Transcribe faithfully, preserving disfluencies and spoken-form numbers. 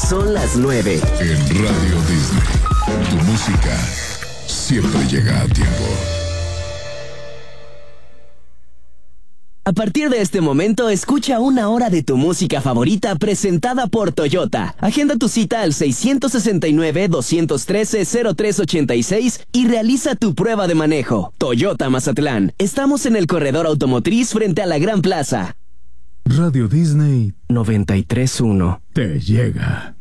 Son las nueve. En Radio Disney, tu música siempre llega a tiempo. A partir de este momento, escucha una hora de tu música favorita presentada por Toyota. Agenda tu cita al seis seis nueve, dos uno tres, cero tres ocho seis y realiza tu prueba de manejo. Toyota Mazatlán. Estamos en el corredor automotriz frente a la Gran Plaza. Radio Disney noventa y tres punto uno. te llega.